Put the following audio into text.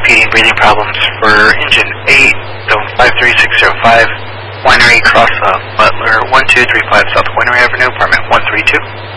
repeating breathing problems for engine 8, zone 53605, Winery, Cross Butler, 1235 South Winery Avenue, apartment 132.